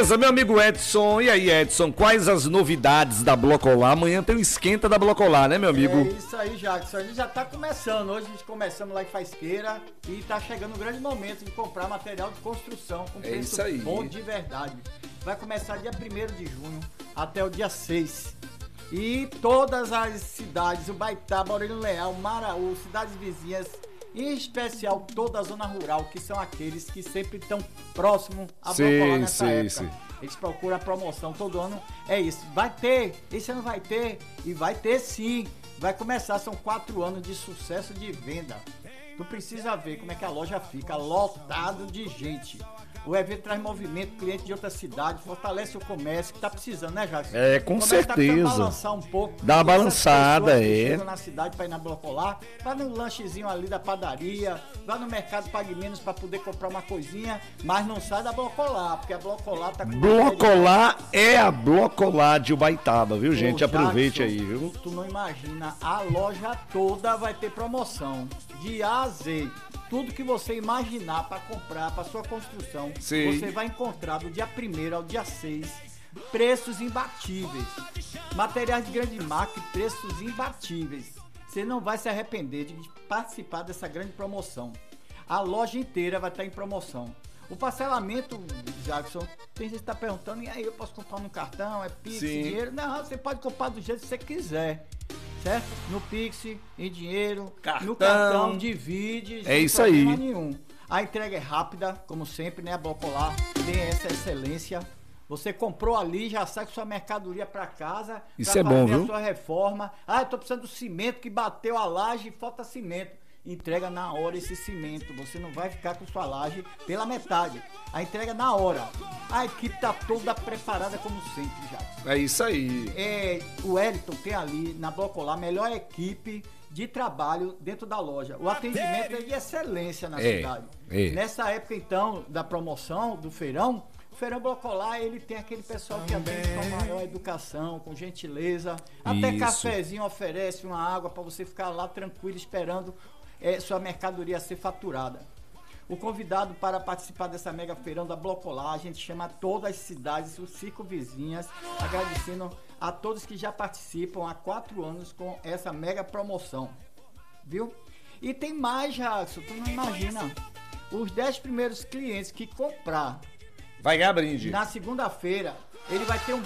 Beleza, meu amigo Edson. E aí, Edson, quais as novidades da Blocolar? Amanhã tem o esquenta da Blocolar, né, meu amigo? É isso aí, Jackson. A gente já tá começando. Hoje a gente começamos lá em Faisqueira e tá chegando o grande momento de comprar material de construção com preço bom de verdade. Vai começar dia 1º de junho até o dia 6. E todas as cidades, Ubaitaba, Aurélio Leal, Maraú, cidades vizinhas, em especial toda a zona rural, que são aqueles que sempre estão próximos a Blocolar nessa época. Eles procuram a promoção todo ano. É isso. Vai ter, esse ano vai ter, e vai ter sim. Vai começar, são 4 anos de sucesso de venda. Tu precisa ver como é que a loja fica, lotado de gente. O evento traz movimento, cliente de outra cidade, fortalece o comércio que tá precisando, né, Jackson? É, com certeza. Tá balançar um pouco. Dá uma balançada, chegam na cidade para ir na Blocolar, vai no lanchezinho ali da padaria, vai no mercado Pague Menos para poder comprar uma coisinha, mas não sai da Blocolar, porque a Blocolar tá com... Blocolar é a Blocolar de Ubaitaba, viu, gente? Jackson, aproveite aí, viu? Tu não imagina, a loja toda vai ter promoção, de A a Z. Tudo que você imaginar para comprar, para sua construção, você vai encontrar do dia 1º ao dia 6, preços imbatíveis. Materiais de grande marca e preços imbatíveis. Você não vai se arrepender de participar dessa grande promoção. A loja inteira vai estar em promoção. O parcelamento, Jackson, tem gente que está perguntando, e aí eu posso comprar no cartão, é Pix, dinheiro? Não, você pode comprar do jeito que você quiser. Certo? No Pix, em dinheiro, no cartão, divide, é isso aí. Nenhum. A entrega é rápida, como sempre, né? A Blocolar tem essa excelência. Você comprou ali, já sai com sua mercadoria para casa. Isso é bom, viu? A sua reforma. Ah, eu tô precisando do cimento que bateu a laje e falta cimento. Entrega na hora esse cimento. Você não vai ficar com sua laje pela metade. A entrega na hora. A equipe tá toda preparada como sempre, já. É isso aí. O Wellington tem ali na Blocolar a melhor equipe de trabalho dentro da loja. O atendimento é de excelência na cidade. Nessa época, então, da promoção, do feirão, o Feirão Blocolar, ele tem aquele pessoal que atende com maior educação, com gentileza. Até cafezinho oferece, uma água para você ficar lá tranquilo esperando sua mercadoria ser faturada. O convidado para participar dessa mega feirão da Blocolar, a gente chama todas as cidades, os 5 vizinhas, agradecendo a todos que já participam há 4 anos com essa mega promoção, viu? E tem mais, Jackson, tu não imagina, os 10 primeiros clientes que comprar vai ganhar brinde. Na segunda-feira, ele vai ter um